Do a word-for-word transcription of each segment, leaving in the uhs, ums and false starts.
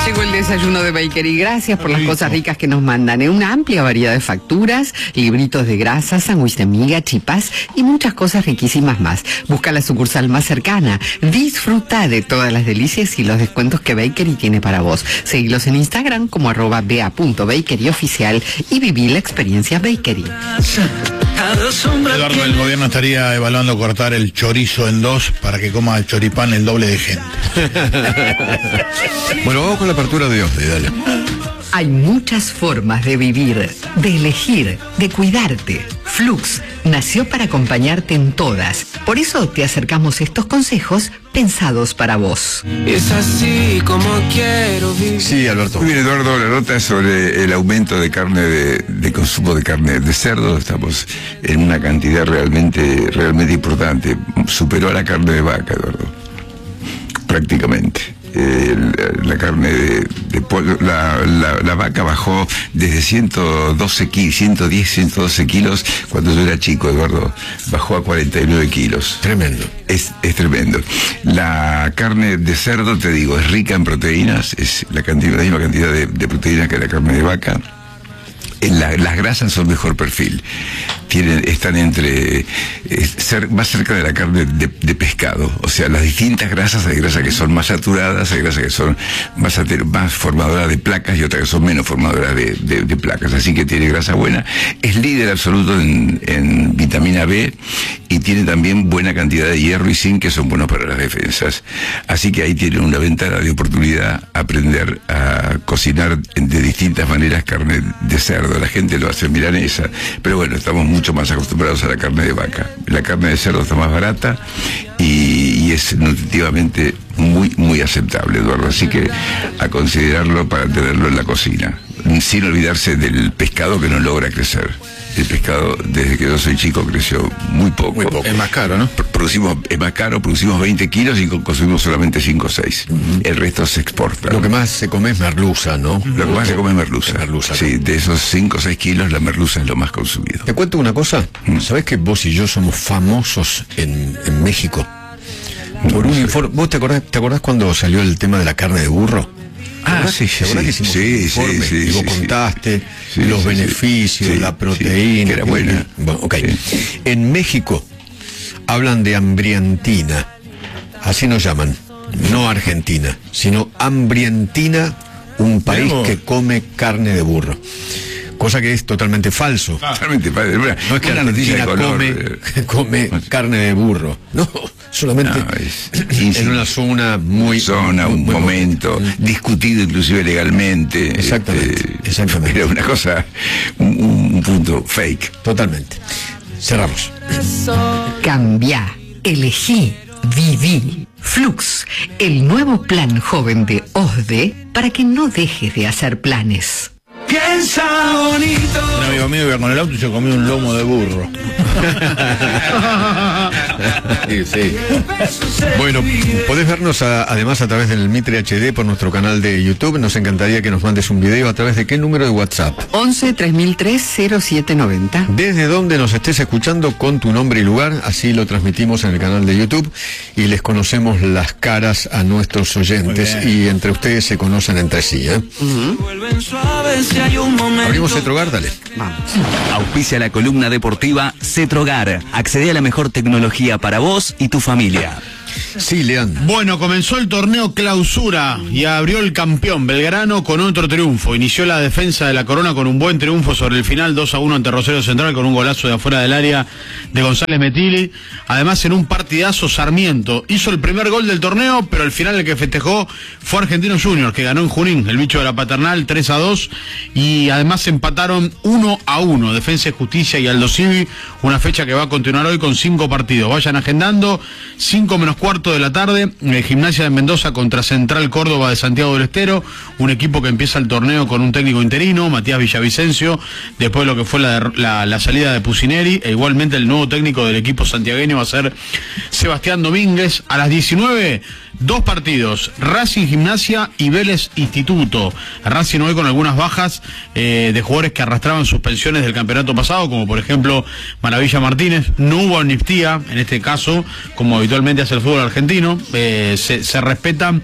Llegó el desayuno de Bakery. Gracias por las cosas ricas que nos mandan. En una amplia variedad de facturas, libritos de grasa, sándwich de miga, chipás y muchas cosas riquísimas más. Busca la sucursal más cercana. Disfruta de todas las delicias y los descuentos que Bakery tiene para vos. Seguilos en Instagram como arroba bea punto bakery oficial y viví la experiencia Bakery. Eduardo, el gobierno estaría evaluando cortar el chorizo en dos para que coma el choripán el doble de gente. Bueno, vamos con la apertura de hoy, dale. Hay muchas formas de vivir, de elegir, de cuidarte. Flux nació para acompañarte en todas. Por eso te acercamos estos consejos pensados para vos. Es así como quiero vivir. Sí, Alberto. Muy bien, Eduardo, la nota sobre el aumento de carne, de, de consumo de carne de cerdo. Estamos en una cantidad realmente, realmente importante. Superó a la carne de vaca, Eduardo. Prácticamente. Eh, la, la carne de, de pollo, la, la, la vaca bajó desde ciento doce kilos, ciento diez, ciento doce kilos cuando yo era chico, Eduardo, bajó a cuarenta y nueve kilos. Tremendo. Es, es tremendo. La carne de cerdo, te digo, es rica en proteínas, es la, cantidad, la misma cantidad de, de proteínas que la carne de vaca. La, las grasas son mejor perfil. Tienen, están entre eh, ser, más cerca de la carne de, de pescado. O sea, las distintas grasas, hay grasas que son más saturadas, hay grasas que son más, más formadoras de placas y otras que son menos formadoras de, de, de placas. Así que tiene grasa buena. Es líder absoluto en, en vitamina B y tiene también buena cantidad de hierro y zinc que son buenos para las defensas. Así que ahí tiene una ventana de oportunidad aprender a cocinar de distintas maneras carne de cerdo. La gente lo hace milanesa, pero bueno, estamos mucho más acostumbrados a la carne de vaca. La carne de cerdo está más barata y, y es nutritivamente muy, muy aceptable, Eduardo. Así que a considerarlo para tenerlo en la cocina, sin olvidarse del pescado que no logra crecer. El pescado, desde que yo soy chico, creció muy poco. Muy poco. Es más caro, ¿no? Producimos, es más caro, producimos veinte kilos y consumimos solamente cinco o seis. Uh-huh. El resto se exporta. Lo que más se come es merluza, ¿no? Lo que más se come es merluza. Es merluza. Sí, de esos cinco o seis kilos, la merluza es lo más consumido. Te cuento una cosa. ¿Mm? ¿Sabés que vos y yo somos famosos en, en México? Por no un informe. ¿Vos te acordás, te acordás cuando salió el tema de la carne de burro? Ah, sí, sí, sí, sí, sí, sí, sí, y vos sí, contaste sí, los sí, beneficios, sí, la sí, proteína. que era buena. Bueno, ok. Sí. En México hablan de hambrientina, así nos llaman, no Argentina, sino hambrientina, un país Pero... que come carne de burro. Cosa que es totalmente falso. Ah, totalmente falso. Una, no es que una noticia de color. Come, eh. come carne de burro. No, solamente no, es, en una zona muy... Zona, muy, un muy momento, muy... discutido inclusive legalmente. Exactamente, este, exactamente. Era una cosa, un, un punto fake. Totalmente. Cerramos. Cambia, elegí, viví. Flux, el nuevo plan joven de O S D E para que no dejes de hacer planes. Piensa bonito. Un amigo mío iba con el auto y se comió un lomo de burro. Sí, sí. Bueno, podés vernos a, además a través del Mitre H D por nuestro canal de YouTube. Nos encantaría que nos mandes un video a través de qué número de WhatsApp. once tres mil tres cero siete noventa. Desde donde nos estés escuchando con tu nombre y lugar, así lo transmitimos en el canal de YouTube y les conocemos las caras a nuestros oyentes y entre ustedes se conocen entre sí, ¿eh? Uh-huh. Abrimos Cetrogar, dale. Vamos. Auspicia la columna deportiva Cetrogar. Accede a la mejor tecnología para vos y tu familia. Sí, Leandro. Bueno, comenzó el torneo Clausura y abrió el campeón Belgrano con otro triunfo. Inició la defensa de la Corona con un buen triunfo sobre el final, dos a uno ante Rosario Central con un golazo de afuera del área de González Metili. Además, en un partidazo, Sarmiento hizo el primer gol del torneo, pero al final el que festejó fue Argentinos Juniors, que ganó en Junín, el bicho de la Paternal, tres a dos. Y además empataron uno a uno, Defensa y Justicia y Aldo Civi, una fecha que va a continuar hoy con cinco partidos. Vayan agendando, cinco menos cuarto de la tarde, eh, Gimnasia de Mendoza contra Central Córdoba de Santiago del Estero, un equipo que empieza el torneo con un técnico interino, Matías Villavicencio, después de lo que fue la, la, la salida de Pusineri, e igualmente el nuevo técnico del equipo santiagueño va a ser Sebastián Domínguez. A las diecinueve, dos partidos, Racing Gimnasia y Vélez Instituto. Racing hoy con algunas bajas eh, de jugadores que arrastraban suspensiones del campeonato pasado, como por ejemplo Maravilla Martínez. No hubo amnistía en este caso, como habitualmente hace el fútbol argentino. Eh, se, se respetan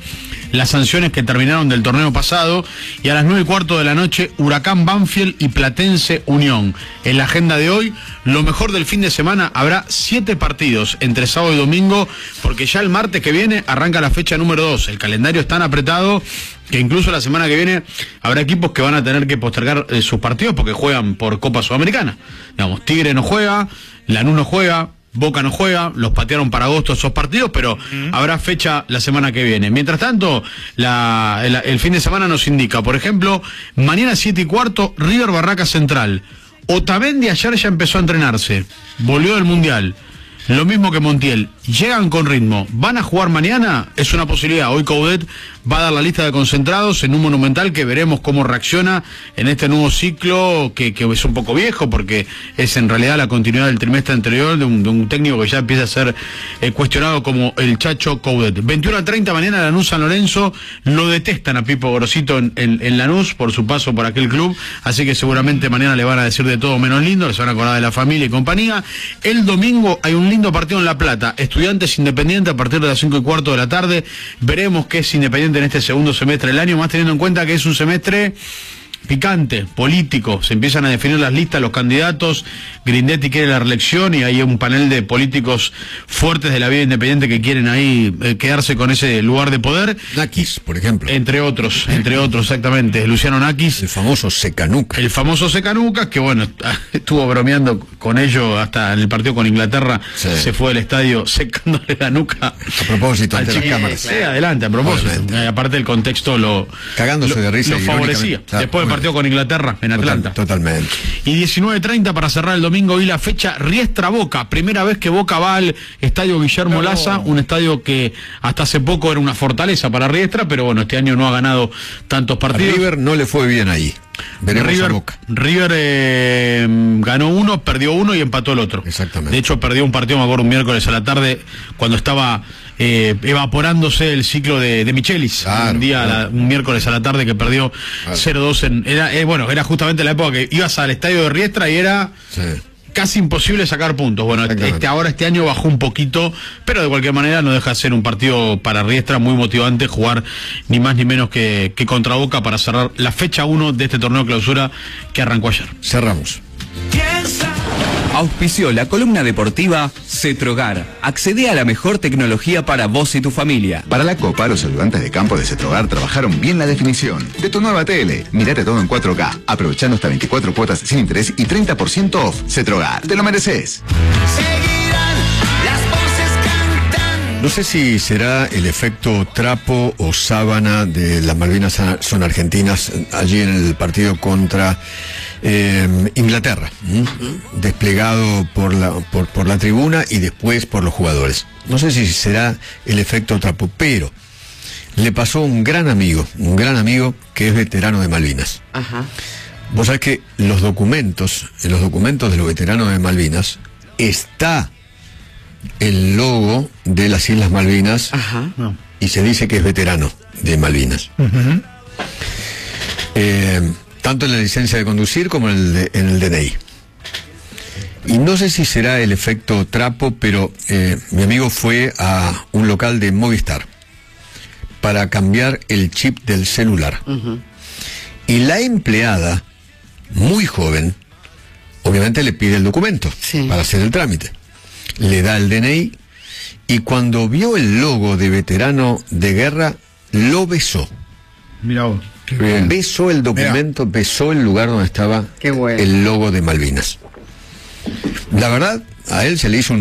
las sanciones que terminaron del torneo pasado. Y a las nueve y cuarto de la noche, Huracán Banfield y Platense Unión. En la agenda de hoy, lo mejor del fin de semana, habrá siete partidos entre sábado y domingo, porque ya el martes que viene arranca la fecha número dos. El calendario es tan apretado que incluso la semana que viene habrá equipos que van a tener que postergar eh, sus partidos porque juegan por Copa Sudamericana. Digamos, Tigre no juega, Lanús no juega, Boca no juega, los patearon para agosto esos partidos, pero uh-huh. habrá fecha la semana que viene. Mientras tanto, la, el, el fin de semana nos indica, por ejemplo, mañana siete y cuarto, River Barraca Central. Otamendi ayer ya empezó a entrenarse, volvió del Mundial. Lo mismo que Montiel, llegan con ritmo, ¿van a jugar mañana? Es una posibilidad. Hoy Coudet va a dar la lista de concentrados en un Monumental que veremos cómo reacciona en este nuevo ciclo que, que es un poco viejo porque es en realidad la continuidad del trimestre anterior de un, de un técnico que ya empieza a ser eh, cuestionado como el Chacho Coudet. veintiuno a treinta mañana Lanús San Lorenzo, lo detestan a Pipo Gorosito en, en, en Lanús por su paso por aquel club, así que seguramente mañana le van a decir de todo menos lindo, les van a acordar de la familia y compañía. El domingo hay un lindo partido en La Plata, Estudiantes Independiente a partir de las cinco y cuarto de la tarde. Veremos qué es Independiente en este segundo semestre del año, más teniendo en cuenta que es un semestre picante, político. Se empiezan a definir las listas, los candidatos. Grindetti quiere la reelección y hay un panel de políticos fuertes de la vida independiente que quieren ahí eh, quedarse con ese lugar de poder. Nakis, por ejemplo. Entre otros, entre otros, exactamente. Luciano Nakis. El famoso Secanuca. El famoso Secanuca, que bueno, estuvo bromeando con ello hasta en el partido con Inglaterra. Sí. Se fue del estadio secándole la nuca. A propósito, ante las cámaras. Sí, adelante, a propósito. Eh, aparte el contexto lo... Cagándose lo, de risa. Lo favorecía. Claro, después del partido con Inglaterra en Atlanta. Total, totalmente. Y diecinueve treinta para cerrar el domingo y la fecha Riestra Boca. Primera vez que Boca va al estadio Guillermo no. Laza, un estadio que hasta hace poco era una fortaleza para Riestra, pero bueno, este año no ha ganado tantos partidos. A River no le fue bien ahí. Veremos River, a Boca. River eh, ganó uno, perdió uno y empató el otro. Exactamente. De hecho, perdió un partido, me acuerdo, un miércoles a la tarde, cuando estaba eh, evaporándose el ciclo de, de Michelis. Claro, un día, claro. la, un miércoles a la tarde que perdió claro. cero dos en... Era, eh, bueno, era justamente la época que ibas al estadio de Riestra y era... Sí. Casi imposible sacar puntos. Bueno, este, ahora este año bajó un poquito, pero de cualquier manera no deja de ser un partido para Riestra muy motivante, jugar ni más ni menos que, que contra Boca para cerrar la fecha uno de este torneo clausura que arrancó ayer. Cerramos. Auspició la columna deportiva Cetrogar. Accede a la mejor tecnología para vos y tu familia. Para la Copa, los ayudantes de campo de Cetrogar trabajaron bien la definición de tu nueva tele. Mirate todo en cuatro K, aprovechando hasta veinticuatro cuotas sin interés y treinta por ciento off. Cetrogar, te lo mereces. Seguirán las voces cantando. No sé si será el efecto trapo o sábana de las Malvinas son argentinas allí en el partido contra eh, Inglaterra, ¿m? desplegado por la, por, por la tribuna y después por los jugadores. No sé si será el efecto trapo, pero le pasó a un gran amigo, un gran amigo que es veterano de Malvinas. Ajá. Vos sabés que los documentos, en los documentos de los veteranos de Malvinas, está el logo de las Islas Malvinas. Ajá. Y se dice que es veterano de Malvinas. Uh-huh. Eh, tanto en la licencia de conducir como en el, de, en el D N I. Y no sé si será el efecto trapo, pero eh, mi amigo fue a un local de Movistar para cambiar el chip del celular. Uh-huh. Y la empleada, muy joven, obviamente le pide el documento sí. para hacer el trámite. Le da el D N I y cuando vio el logo de veterano de guerra, lo besó. Mirá vos. Qué bien. Besó el documento, Mirá. besó el lugar donde estaba Qué bueno. el logo de Malvinas. La verdad, a él se le hizo un